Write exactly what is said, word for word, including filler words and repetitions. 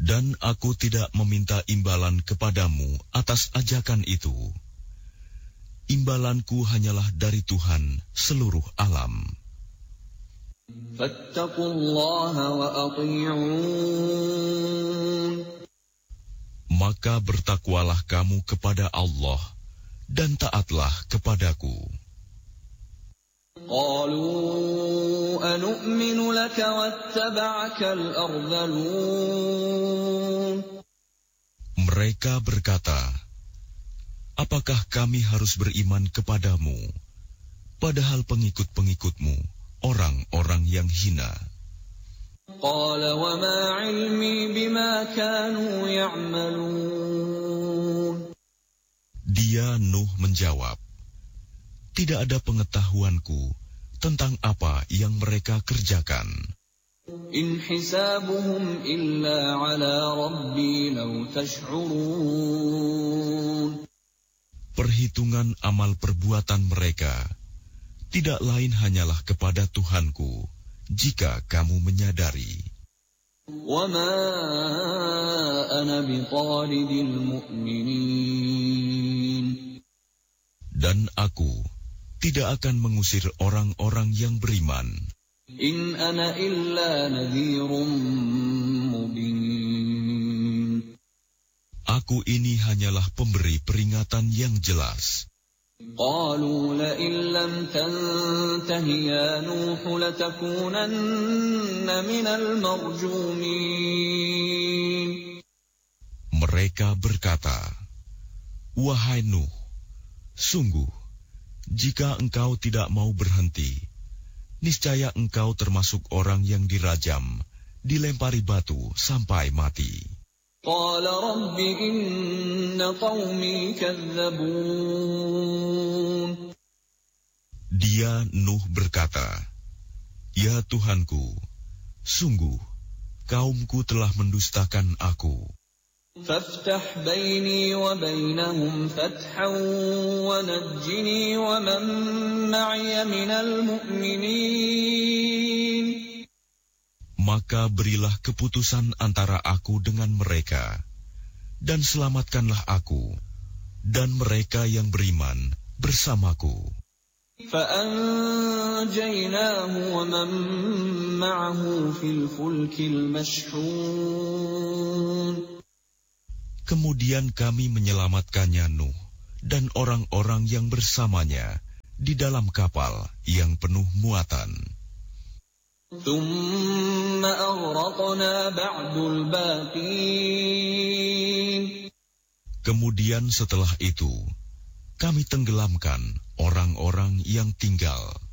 Dan aku tidak meminta imbalan kepadamu atas ajakan itu. Imbalanku hanyalah dari Tuhan seluruh alam. Fattaqullaha wa ati'un. Maka bertakwalah kamu kepada Allah dan taatlah kepadaku. Qalu anu'minu laka wattaba'akal ardhalun. Mereka berkata, apakah kami harus beriman kepadamu, padahal pengikut-pengikutmu orang-orang yang hina? Qala wa ma 'ilmi bima kanu ya'malun. Dia Nuh menjawab, tidak ada pengetahuanku tentang apa yang mereka kerjakan. In hisabuhum illa 'ala rabbi law tash'urun. Perhitungan amal perbuatan mereka tidak lain hanyalah kepada Tuhanku, jika kamu menyadari. Wa ma ana bitaridil mu'minin. Dan aku tidak akan mengusir orang-orang yang beriman. In ana illa nadhirum mubin. Aku ini hanyalah pemberi peringatan yang jelas. Qalu la in lam tantahi ya Nuh latakunanna minal marjumin. Mereka berkata, wahai Nuh, sungguh, jika engkau tidak mau berhenti, niscaya engkau termasuk orang yang dirajam, dilempari batu sampai mati. Qala rabbi inna qawmi kazzabun. Dia Nuh berkata, ya Tuhanku, sungguh, kaumku telah mendustakan aku. فافتح بيني وبينهم فتحا ونجني ومن معي من المؤمنين. Maka berilah keputusan antara aku dengan mereka, dan selamatkanlah aku dan mereka yang beriman bersamaku. فأنجيناه ومن معه في الفلك المشحون. Kemudian kami menyelamatkannya Nuh dan orang-orang yang bersamanya di dalam kapal yang penuh muatan. ثم أغرقنا بعد الباقين. Kemudian setelah itu, kami tenggelamkan orang-orang yang tinggal.